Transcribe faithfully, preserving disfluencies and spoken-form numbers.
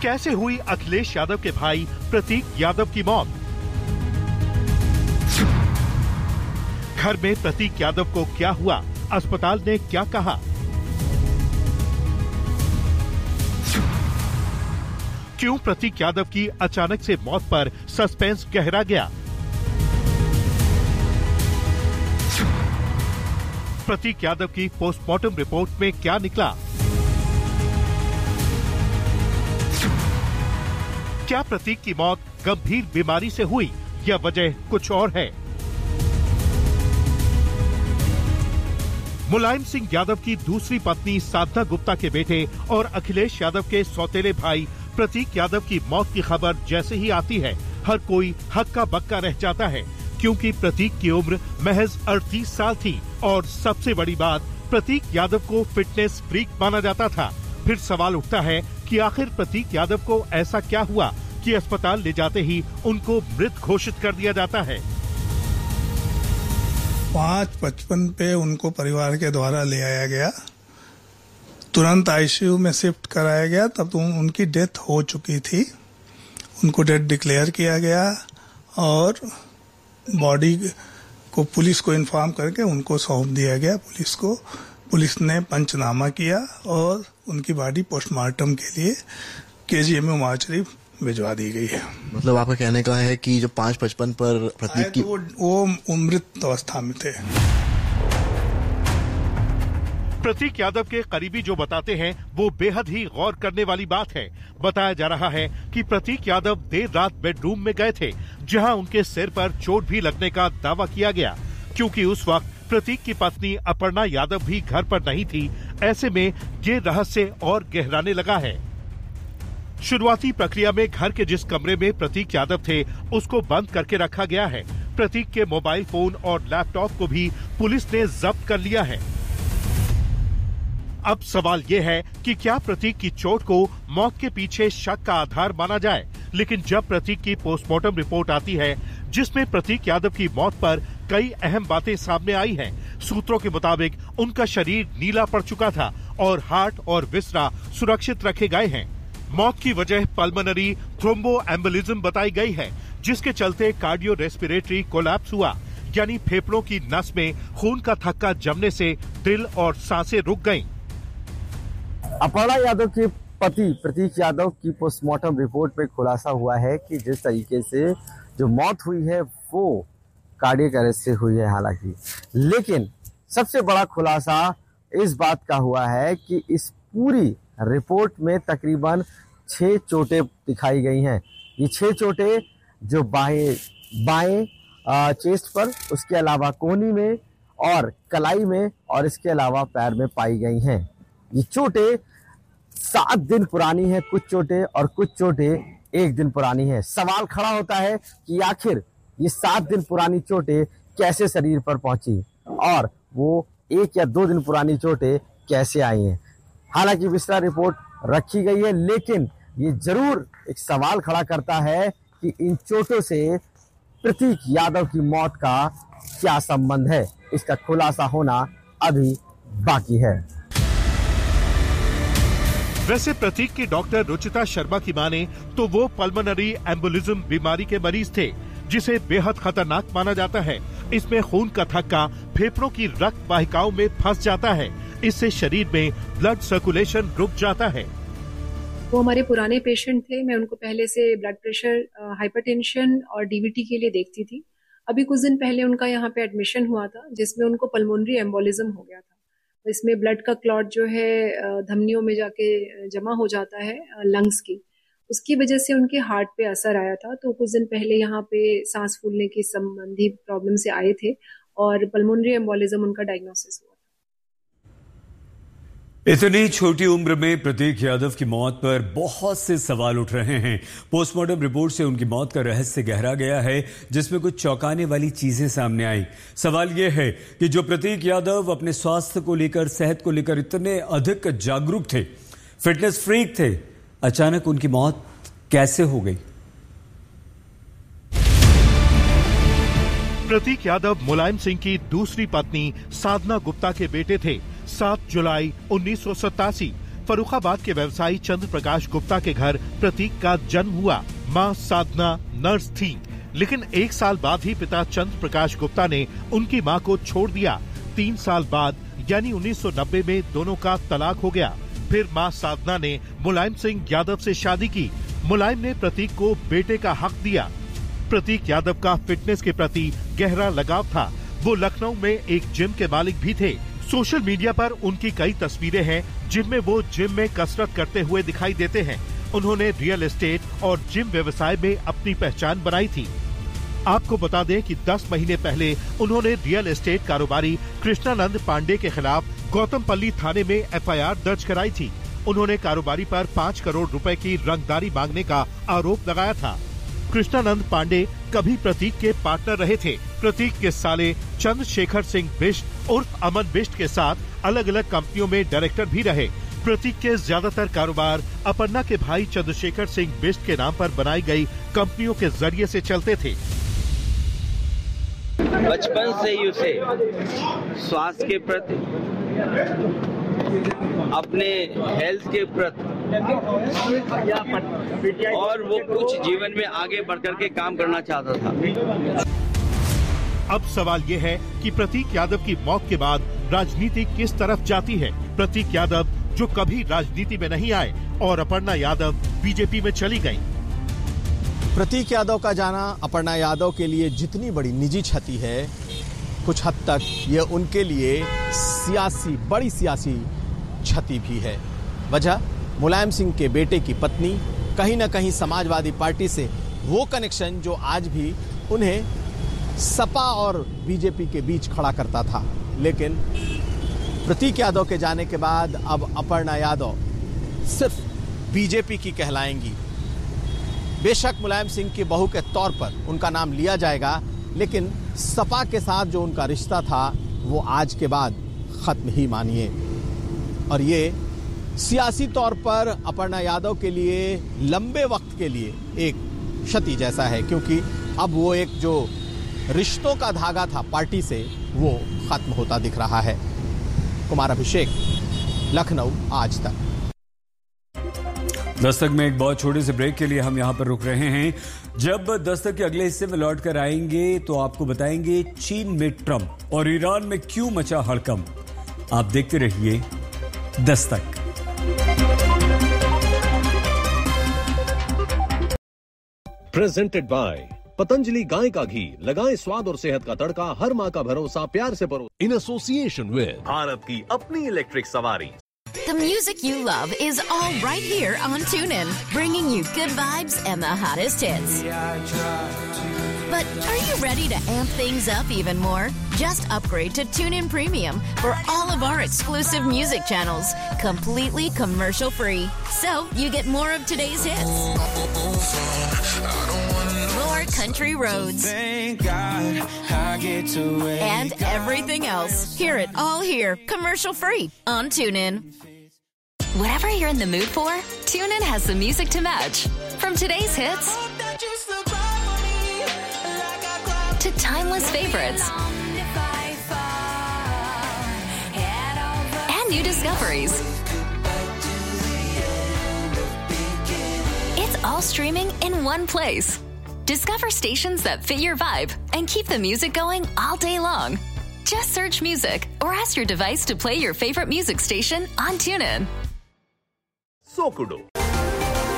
कैसे हुई अखिलेश यादव के भाई प्रतीक यादव की मौत? घर में प्रतीक यादव को क्या हुआ? अस्पताल ने क्या कहा? क्यों प्रतीक यादव की अचानक से मौत पर सस्पेंस गहरा गया? प्रतीक यादव की पोस्टमार्टम रिपोर्ट में क्या निकला? क्या प्रतीक की मौत गंभीर बीमारी से हुई या वजह कुछ और है? मुलायम सिंह यादव की दूसरी पत्नी साधना गुप्ता के बेटे और अखिलेश यादव के सौतेले भाई प्रतीक यादव की मौत की खबर जैसे ही आती है, हर कोई हक्का बक्का रह जाता है, क्योंकि प्रतीक की उम्र महज अड़तीस साल थी और सबसे बड़ी बात, प्रतीक यादव को फिटनेस फ्रीक माना जाता था। फिर सवाल उठता है कि आखिर प्रतीक यादव को ऐसा क्या हुआ कि अस्पताल ले जाते ही उनको मृत घोषित कर दिया जाता है। पाँच पचपन पे उनको परिवार के द्वारा ले आया गया, तुरंत आईसीयू में शिफ्ट कराया गया। तब तो उनकी डेथ हो चुकी थी, उनको डेथ डिक्लेयर किया गया और बॉडी को पुलिस को इन्फॉर्म करके उनको सौंप दिया गया पुलिस को। पुलिस ने पंचनामा किया और उनकी बॉडी पोस्टमार्टम के लिए केजीएमयू मार्चरी भिजवा दी गई है। मतलब आपका कहने का है कि जो पाँच पचपन पर प्रतीक की तो वो, वो मृत अवस्था में थे। प्रतीक यादव के करीबी जो बताते हैं वो बेहद ही गौर करने वाली बात है। बताया जा रहा है कि प्रतीक यादव देर रात बेडरूम में गए थे, जहां उनके सिर पर चोट भी लगने का दावा किया गया, क्योंकि उस वक्त प्रतीक की पत्नी अपर्णा यादव भी घर पर नहीं थी। ऐसे में ये रहस्य और गहराने लगा है। शुरुआती प्रक्रिया में घर के जिस कमरे में प्रतीक यादव थे उसको बंद करके रखा गया है। प्रतीक के मोबाइल फोन और लैपटॉप को भी पुलिस ने जब्त कर लिया है। अब सवाल ये है कि क्या प्रतीक की चोट को मौत के पीछे शक का आधार माना जाए? लेकिन जब प्रतीक की पोस्टमार्टम रिपोर्ट आती है, जिसमें प्रतीक यादव की मौत पर कई अहम बातें सामने आई हैं। सूत्रों के मुताबिक उनका शरीर नीला पड़ चुका था और हार्ट और विसरा सुरक्षित रखे गए हैं। मौत की वजह पल्मोनरी थ्रोम्बोएम्बोलिज्म बताई गई है, जिसके चलते कार्डियो रेस्पिरेटरी कोलैप्स हुआ, यानी फेफड़ों की नस में खून का थक्का जमने से दिल और सांसें रुक गईं। अपर्णा यादव के पति प्रतीक यादव की पोस्टमार्टम रिपोर्ट में खुलासा हुआ है कि जिस तरीके से जो मौत हुई है वो कार्डियक अरेस्ट से हुई है। हालांकि लेकिन सबसे बड़ा खुलासा इस बात का हुआ है कि इस पूरी रिपोर्ट में तकरीबन छह चोटें दिखाई गई हैं। ये छह चोटें जो बाएं बाएं चेस्ट पर, उसके अलावा कोहनी में और कलाई में और इसके अलावा पैर में पाई गई हैं। ये चोटें सात दिन पुरानी है कुछ चोटें और कुछ चोटें एक दिन पुरानी है। सवाल खड़ा होता है कि आखिर ये सात दिन पुरानी चोटें कैसे शरीर पर पहुंची और वो एक या दो दिन पुरानी चोटें कैसे आई हैं। हालांकि विस्तार रिपोर्ट रखी गई है, लेकिन ये जरूर एक सवाल खड़ा करता है कि इन चोटों से प्रतीक यादव की मौत का क्या संबंध है। इसका खुलासा होना अभी बाकी है। वैसे प्रतीक की डॉक्टर रुचिता शर्मा की माने तो वो पल्मोनरी एम्बोलिज्म बीमारी के मरीज थे, जिसे बेहद खतरनाक माना जाता है। इसमें खून का थक्का फेफड़ों की रक्त वाहिकाओं में फंस जाता है, इससे शरीर में ब्लड सर्कुलेशन रुक जाता है। वो हमारे पुराने पेशेंट थे। मैं उनको पहले से ब्लड प्रेशर, हाइपरटेंशन और डीवीटी के लिए देखती थी। अभी कुछ दिन पहले उनका यहाँ पे एडमिशन हुआ था, जिसमें उनको पल्मोनरी एम्बोलिज्म हो गया था। इसमें ब्लड का क्लॉट जो है धमनियों में जाके जमा हो जाता है लंग्स की, उसकी वजह से उनके हार्ट पे असर आया था। तो कुछ दिन पहले यहाँ पे सांस फूलने की संबंधी प्रॉब्लम से आए थे और पल्मोनरी एम्बोलिज्म उनका डायग्नोसिस हुआ। इतनी छोटी उम्र में प्रतीक यादव की मौत पर बहुत से सवाल उठ रहे हैं। पोस्टमार्टम रिपोर्ट से उनकी मौत का रहस्य गहरा गया है, जिसमें कुछ चौंकाने वाली चीजें सामने आई। सवाल यह है कि जो प्रतीक यादव अपने स्वास्थ्य को लेकर, सेहत को लेकर इतने अधिक जागरूक थे, फिटनेस फ्रीक थे, अचानक उनकी मौत कैसे हो गई? प्रतीक यादव मुलायम सिंह की दूसरी पत्नी साधना गुप्ता के बेटे थे। सात जुलाई उन्नीस सौ सत्तासी फर्रुखाबाद के व्यवसायी चंद्र प्रकाश गुप्ता के घर प्रतीक का जन्म हुआ। मां साधना नर्स थी, लेकिन एक साल बाद ही पिता चंद्र प्रकाश गुप्ता ने उनकी मां को छोड़ दिया। तीन साल बाद यानी उन्नीस सौ नब्बे में दोनों का तलाक हो गया। फिर मां साधना ने मुलायम सिंह यादव से शादी की। मुलायम ने प्रतीक को बेटे का हक दिया। प्रतीक यादव का फिटनेस के प्रति गहरा लगाव था। वो लखनऊ में एक जिम के मालिक भी थे। सोशल मीडिया पर उनकी कई तस्वीरें हैं जिनमें वो जिम में कसरत करते हुए दिखाई देते हैं। उन्होंने रियल एस्टेट और जिम व्यवसाय में अपनी पहचान बनाई थी। आपको बता दें कि दस महीने पहले उन्होंने रियल एस्टेट कारोबारी कृष्णानंद पांडे के खिलाफ गौतमपल्ली थाने में एफ आई आर दर्ज कराई थी। उन्होंने कारोबारी पर पाँच करोड़ रुपए की रंगदारी मांगने का आरोप लगाया था। कृष्णानंद पांडे कभी प्रतीक के पार्टनर रहे थे। प्रतीक के साले चंद्रशेखर सिंह बिष्ट उर्फ अमन बिष्ट के साथ अलग अलग कंपनियों में डायरेक्टर भी रहे। प्रतीक के ज्यादातर कारोबार अपर्णा के भाई चंद्रशेखर सिंह बिष्ट के नाम पर बनाई गई कंपनियों के जरिए से चलते थे। बचपन से ही उसे स्वास्थ्य के प्रति, अपने हेल्थ के प्रति और वो कुछ जीवन में आगे बढ़कर के काम करना चाहता था। अब सवाल ये है कि प्रतीक यादव की मौत के बाद राजनीति किस तरफ जाती है। प्रतीक यादव जो कभी राजनीति में नहीं आए और अपर्णा यादव बीजेपी में चली गईं। प्रतीक यादव का जाना अपर्णा यादव के लिए जितनी बड़ी निजी क्षति है, कुछ हद तक ये उनके लिए सियासी बड़ी सियासी क्षति भी है। वजह मुलायम सिंह के बेटे की पत्नी, कहीं ना कहीं समाजवादी पार्टी से वो कनेक्शन जो आज भी उन्हें सपा और बीजेपी के बीच खड़ा करता था। लेकिन प्रतीक यादव के जाने के बाद अब अपर्णा यादव सिर्फ बीजेपी की कहलाएंगी। बेशक मुलायम सिंह की बहू के तौर पर उनका नाम लिया जाएगा, लेकिन सपा के साथ जो उनका रिश्ता था वो आज के बाद खत्म ही मानिए। और ये सियासी तौर पर अपर्णा यादव के लिए लंबे वक्त के लिए एक क्षति जैसा है, क्योंकि अब वो एक जो रिश्तों का धागा था पार्टी से वो खत्म होता दिख रहा है। कुमार अभिषेक, लखनऊ आज तक। दस्तक में एक बहुत छोटे से ब्रेक के लिए हम यहां पर रुक रहे हैं। जब दस्तक के अगले हिस्से में लौट कर आएंगे तो आपको बताएंगे चीन में ट्रंप और ईरान में क्यों मचा हड़कंप। आप देखते रहिए दस्तक। प्रेजेंटेड बाय पतंजलि गाय का घी, लगाएं स्वाद और सेहत का तड़का, हर माँ का भरोसा प्यार से परो। इन एसोसिएशन विद भारत की अपनी इलेक्ट्रिक सवारी। The music you love is all right here on TuneIn, bringing you good vibes and the hottest hits. But are you ready to amp things up even more? Just upgrade to TuneIn Premium for all of our exclusive music channels, completely commercial free. So you get more of today's hits, more country roads, and everything else. Hear it all here, commercial free on TuneIn. Whatever you're in the mood for, TuneIn has the music to match. From today's hits to timeless favorites and new discoveries. It's all streaming in one place. Discover stations that fit your vibe and keep the music going all day long. Just search music or ask your device to play your favorite music station on TuneIn. Sokudo,